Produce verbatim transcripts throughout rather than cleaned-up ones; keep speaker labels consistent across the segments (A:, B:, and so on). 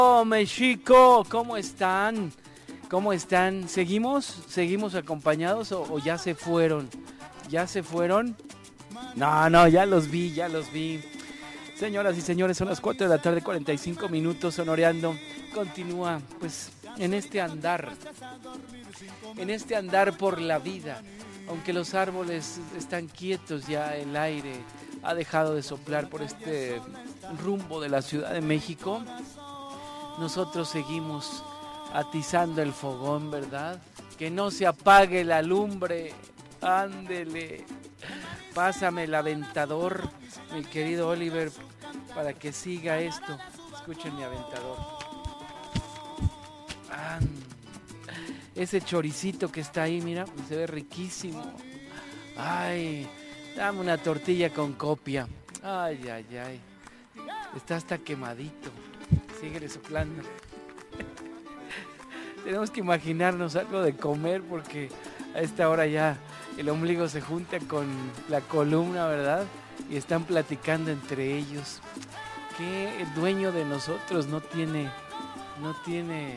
A: Oh, México, ¿cómo están? ¿Cómo están? ¿Seguimos? ¿Seguimos acompañados o, o ya se fueron? ¿Ya se fueron? No, no, ya los vi, ya los vi. Señoras y señores, son las cuatro de la tarde, cuarenta y cinco minutos, Sonoreando. Continúa, pues, en este andar, en este andar por la vida. Aunque los árboles están quietos ya, el aire ha dejado de soplar por este rumbo de la Ciudad de México. Nosotros seguimos atizando el fogón, ¿verdad? Que no se apague la lumbre. Ándele. Pásame el aventador, mi querido Oliver, para que siga esto. Escuchen mi aventador. And... Ese choricito que está ahí, mira, se ve riquísimo. Ay, dame una tortilla con copia. Ay, ay, ay. Está hasta quemadito. Síguele soplando. Tenemos que imaginarnos algo de comer porque a esta hora ya el ombligo se junta con la columna, ¿verdad? Y están platicando entre ellos. Que el dueño de nosotros no tiene, no tiene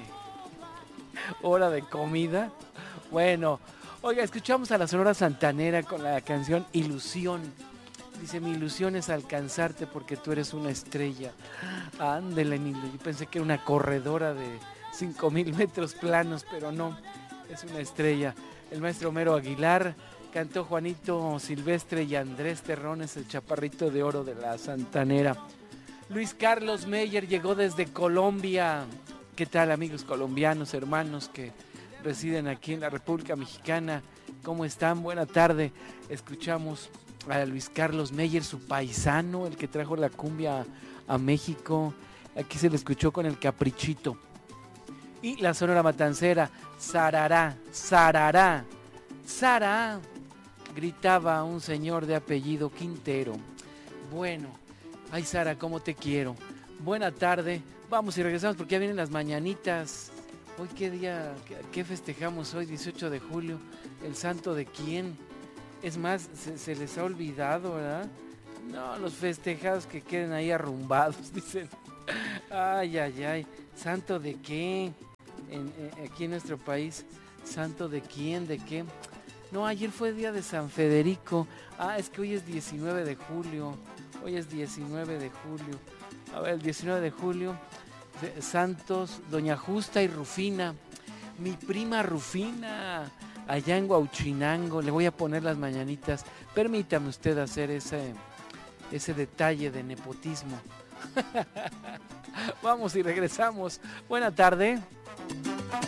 A: hora de comida. Bueno, oiga, escuchamos a la Sonora Santanera con la canción Ilusión. Dice, mi ilusión es alcanzarte porque tú eres una estrella. Ándele, yo pensé que era una corredora de cinco mil metros planos, pero no, es una estrella. El maestro Homero Aguilar cantó Juanito Silvestre y Andrés Terrones, el chaparrito de oro de la Santanera. Luis Carlos Meyer llegó desde Colombia. ¿Qué tal, amigos colombianos, hermanos que residen aquí en la República Mexicana? ¿Cómo están? Buena tarde. Escuchamos a Luis Carlos Meyer, su paisano, el que trajo la cumbia a México. Aquí se le escuchó con el Caprichito. Y la Sonora Matancera, Sarará, Sarará, Sara, gritaba un señor de apellido Quintero. Bueno, ay Sara, cómo te quiero. Buena tarde, vamos y regresamos porque ya vienen las mañanitas. Hoy qué día, qué, qué festejamos hoy, dieciocho de julio, el santo de quién. Es más, se, se les ha olvidado, ¿verdad? No, los festejados que queden ahí arrumbados, dicen. Ay, ay, ay, ¿santo de qué? En, en, aquí en nuestro país, ¿santo de quién? ¿De qué? No, ayer fue día de San Federico. Ah, es que hoy es diecinueve de julio. Hoy es diecinueve de julio. A ver, el diecinueve de julio, santos, Doña Justa y Rufina. Mi prima Rufina, allá en Huauchinango, le voy a poner las mañanitas. Permítame usted hacer ese, ese detalle de nepotismo. Vamos y regresamos. Buena tarde.